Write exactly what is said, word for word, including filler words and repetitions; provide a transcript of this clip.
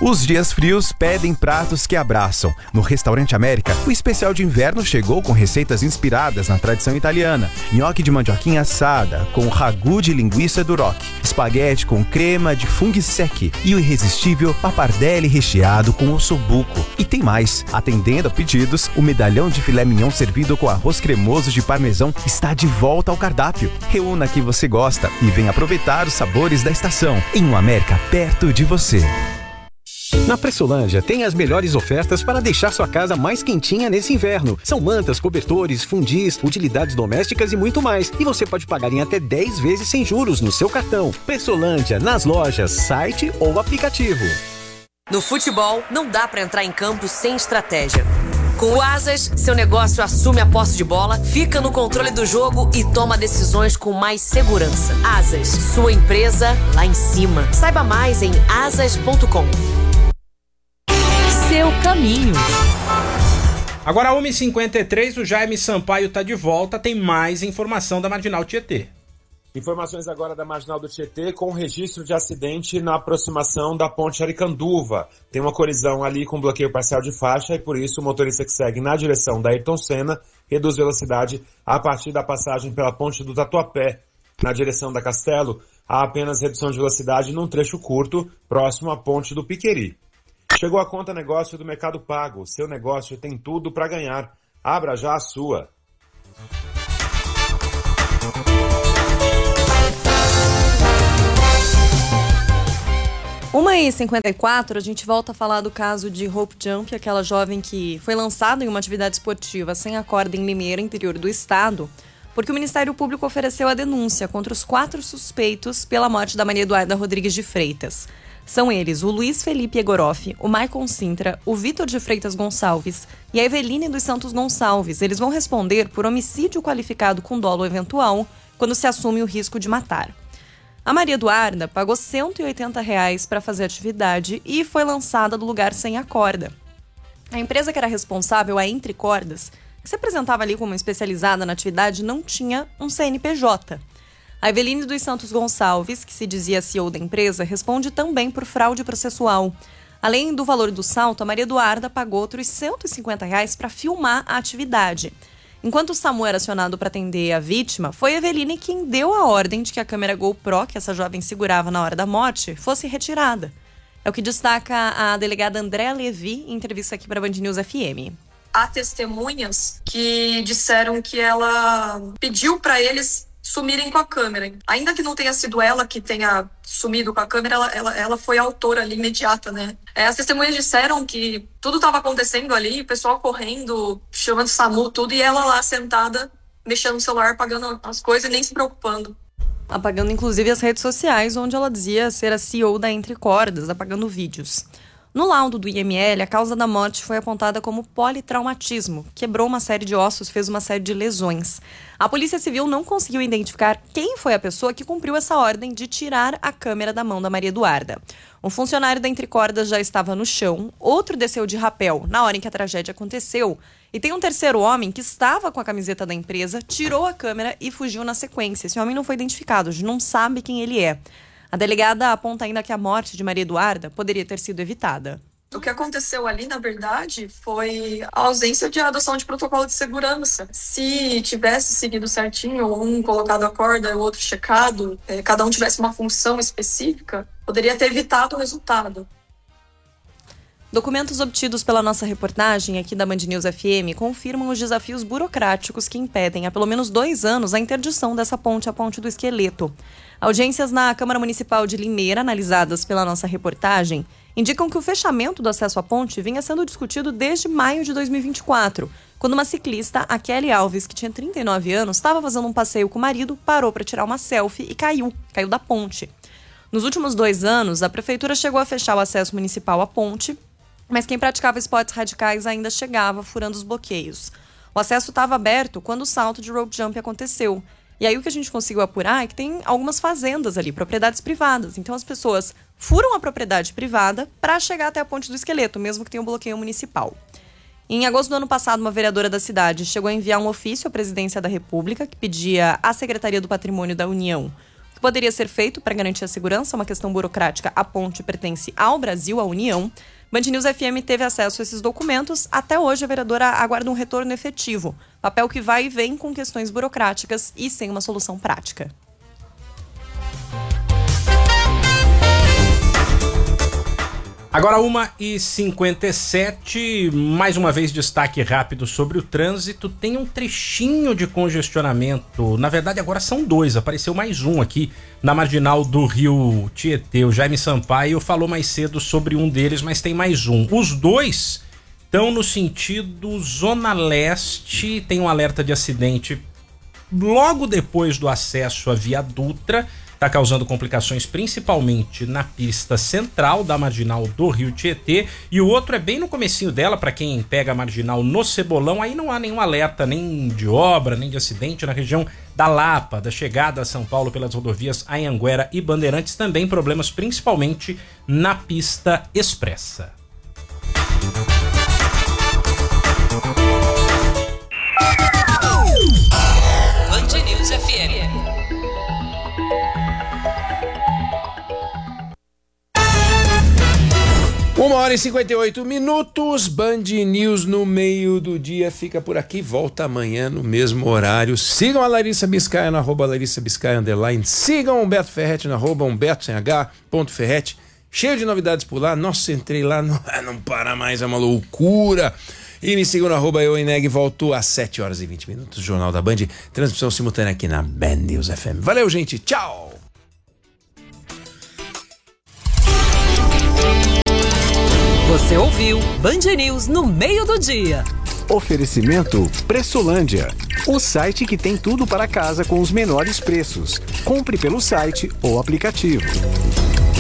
Os dias frios pedem pratos que abraçam. No Restaurante América, o especial de inverno chegou com receitas inspiradas na tradição italiana. Nhoque de mandioquinha assada, com ragu de linguiça duroc, espaguete com crema de funghi secchi e o irresistível pappardelle recheado com ossobuco. E tem mais. Atendendo a pedidos, o medalhão de filé mignon servido com arroz cremoso de parmesão está de volta ao cardápio. Reúna que você gosta e venha aproveitar os sabores da estação em um América perto de você. Na Pressolândia tem as melhores ofertas para deixar sua casa mais quentinha nesse inverno. São mantas, cobertores, fundis, utilidades domésticas e muito mais. E você pode pagar em até dez vezes sem juros no seu cartão. Pressolândia, nas lojas, site ou aplicativo. No futebol, não dá para entrar em campo sem estratégia. Com o Asas, seu negócio assume a posse de bola, fica no controle do jogo e toma decisões com mais segurança. Asas, sua empresa lá em cima. Saiba mais em asas ponto com. Seu caminho. Agora, uma e cinquenta e três, o Jaime Sampaio está de volta. Tem mais informação da Marginal Tietê. Informações agora da Marginal do Tietê com registro de acidente na aproximação da Ponte Aricanduva. Tem uma colisão ali com bloqueio parcial de faixa e por isso o motorista que segue na direção da Ayrton Senna reduz velocidade a partir da passagem pela Ponte do Tatuapé. Na direção da Castelo, há apenas redução de velocidade num trecho curto, próximo à Ponte do Piqueri. Chegou a conta negócio do Mercado Pago. Seu negócio tem tudo para ganhar. Abra já a sua. uma e cinquenta e quatro, a gente volta a falar do caso de Hope Jump, aquela jovem que foi lançada em uma atividade esportiva sem a corda em Limeira, interior do estado, porque o Ministério Público ofereceu a denúncia contra os quatro suspeitos pela morte da Maria Eduarda Rodrigues de Freitas. São eles o Luiz Felipe Egoroff, o Maicon Sintra, o Vitor de Freitas Gonçalves e a Eveline dos Santos Gonçalves. Eles vão responder por homicídio qualificado com dolo eventual quando se assume o risco de matar. A Maria Eduarda pagou cento e oitenta reais para fazer a atividade e foi lançada do lugar sem a corda. A empresa que era responsável, a Entre Cordas, que se apresentava ali como especializada na atividade, não tinha um C N P J. A Eveline dos Santos Gonçalves, que se dizia C E O da empresa, responde também por fraude processual. Além do valor do salto, a Maria Eduarda pagou outros cento e cinquenta reais para filmar a atividade. Enquanto o SAMU era acionado para atender a vítima, foi a Eveline quem deu a ordem de que a câmera GoPro, que essa jovem segurava na hora da morte, fosse retirada. É o que destaca a delegada Andréa Levi em entrevista aqui para a Band News F M. Há testemunhas que disseram que ela pediu para eles sumirem com a câmera. Ainda que não tenha sido ela que tenha sumido com a câmera, ela, ela, ela foi a autora ali imediata, né? É, as testemunhas disseram que tudo estava acontecendo ali, o pessoal correndo, chamando SAMU, tudo, e ela lá sentada, mexendo no celular, apagando as coisas e nem se preocupando. Apagando inclusive as redes sociais, onde ela dizia ser a C E O da Entre Cordas, apagando vídeos. No laudo do I M L, a causa da morte foi apontada como politraumatismo. Quebrou uma série de ossos, fez uma série de lesões. A Polícia Civil não conseguiu identificar quem foi a pessoa que cumpriu essa ordem de tirar a câmera da mão da Maria Eduarda. Um funcionário da Entre Cordas já estava no chão, outro desceu de rapel na hora em que a tragédia aconteceu. E tem um terceiro homem que estava com a camiseta da empresa, tirou a câmera e fugiu na sequência. Esse homem não foi identificado, a gente não sabe quem ele é. A delegada aponta ainda que a morte de Maria Eduarda poderia ter sido evitada. O que aconteceu ali, na verdade, foi a ausência de adoção de protocolo de segurança. Se tivesse seguido certinho, um colocado a corda e o outro checado, é, cada um tivesse uma função específica, poderia ter evitado o resultado. Documentos obtidos pela nossa reportagem aqui da Band News F M confirmam os desafios burocráticos que impedem há pelo menos dois anos a interdição dessa ponte, a Ponte do Esqueleto. Audiências na Câmara Municipal de Limeira, analisadas pela nossa reportagem, indicam que o fechamento do acesso à ponte vinha sendo discutido desde maio de dois mil e vinte e quatro, quando uma ciclista, a Kelly Alves, que tinha trinta e nove anos, estava fazendo um passeio com o marido, parou para tirar uma selfie e caiu, caiu da ponte. Nos últimos dois anos, a prefeitura chegou a fechar o acesso municipal à ponte, mas quem praticava esportes radicais ainda chegava, furando os bloqueios. O acesso estava aberto quando o salto de rope jump aconteceu. E aí o que a gente conseguiu apurar é que tem algumas fazendas ali, propriedades privadas. Então as pessoas furam a propriedade privada para chegar até a Ponte do Esqueleto, mesmo que tenha um bloqueio municipal. Em agosto do ano passado, uma vereadora da cidade chegou a enviar um ofício à Presidência da República que pedia à Secretaria do Patrimônio da União poderia ser feito para garantir a segurança? Uma questão burocrática. A ponte pertence ao Brasil, à União. Band News F M teve acesso a esses documentos. Até hoje, a vereadora aguarda um retorno efetivo. Papel que vai e vem com questões burocráticas e sem uma solução prática. Agora uma e cinquenta e sete, mais uma vez destaque rápido sobre o trânsito. Tem um trechinho de congestionamento, na verdade agora são dois, apareceu mais um aqui na marginal do Rio Tietê. O Jaime Sampaio falou mais cedo sobre um deles, mas tem mais um. Os dois estão no sentido Zona Leste, tem um alerta de acidente logo depois do acesso à Via Dutra. Está causando complicações principalmente na pista central da marginal do Rio Tietê, e o outro é bem no comecinho dela, para quem pega a marginal no Cebolão. Aí não há nenhum alerta nem de obra, nem de acidente na região da Lapa, da chegada a São Paulo pelas rodovias Anhanguera e Bandeirantes. Também problemas principalmente na pista expressa. Band News F M. Uma hora e cinquenta e oito minutos, Band News no meio do dia fica por aqui, volta amanhã no mesmo horário. Sigam a Larissa Biscaia na arroba Larissa Biscaia underline, sigam o Humberto Ferretti na arroba Humberto sem H, ponto Ferretti, cheio de novidades por lá. Nossa, entrei lá, não, não para mais, é uma loucura. E me sigam na arroba eu Eneg, volto às sete horas e vinte minutos, Jornal da Band, transmissão simultânea aqui na Band News F M. Valeu, gente, tchau! Você ouviu Band News no meio do dia. Oferecimento Pressolândia, o site que tem tudo para casa com os menores preços. Compre pelo site ou aplicativo.